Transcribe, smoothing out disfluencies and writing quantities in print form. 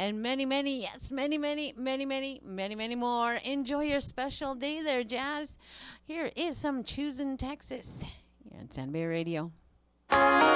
and many, many, yes, many, many, many, many, many, many more. Enjoy your special day there, Jazz. Here is some Choosing Texas. You're on San Bay Radio.